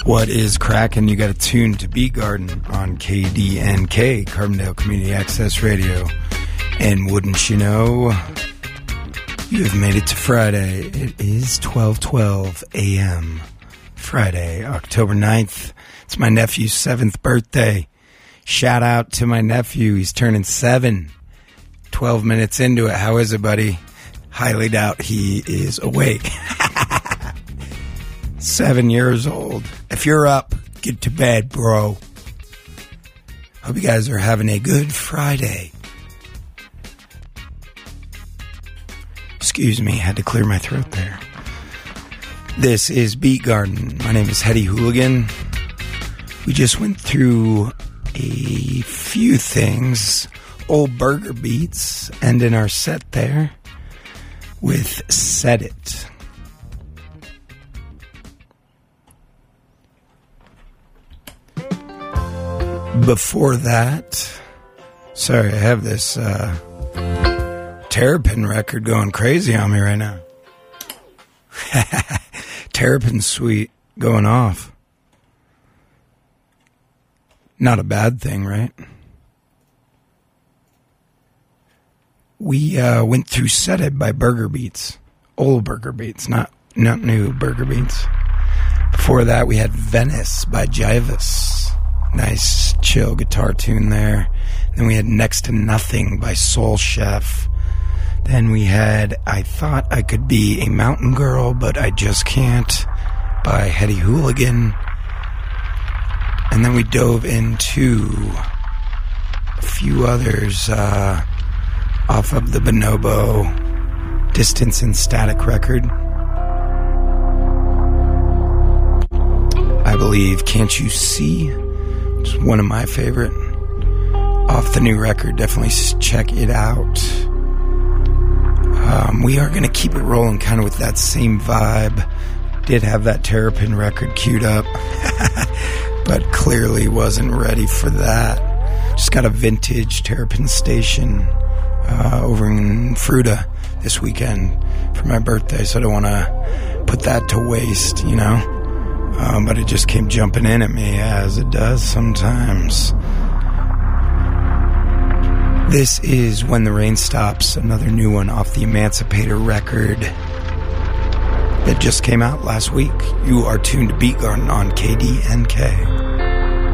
What is cracking? You got it tuned to Beat Garden on KDNK, Carbondale Community Access Radio. And wouldn't you know, you have made it to Friday. It is 12:12 a.m. Friday, October 9th. It's my nephew's 7th birthday. Shout out to my nephew. He's turning 7. 12 minutes into it. How is it, buddy? Highly doubt he is awake. 7 years old. If you're up, get to bed, bro. Hope you guys are having a good Friday. Excuse me, had to clear my throat there. This is Beat Garden. My name is Hetty Hooligan. We just went through a few things. Old Burger Beats, ending our set there with Set It. Before that, sorry, I have this Terrapin record going crazy on me right now. Terrapin Suite going off. Not a bad thing, right? We went through Set It by Burger Beats. Old Burger Beats, not new Burger Beats. Before that, we had Venice by Jivas. Nice, chill guitar tune there. Then we had Next to Nothing by Soul Chef. Then we had I Thought I Could Be a Mountain Girl, But I Just Can't by Hetty Hooligan. And then we dove into a few others off of the Bonobo Distance and Static record. I believe Can't You See? It's one of my favorite off the new record. Definitely check it out. We are going to keep it rolling kind of with that same vibe. Did have that Terrapin record queued up, but clearly wasn't ready for that. Just got a vintage Terrapin station over in Fruta this weekend for my birthday, so I don't want to put that to waste, you know. But it just came jumping in at me, as it does sometimes. This is When the Rain Stops, another new one off the Emancipator record that just came out last week. You are tuned to Beat Garden on KDNK.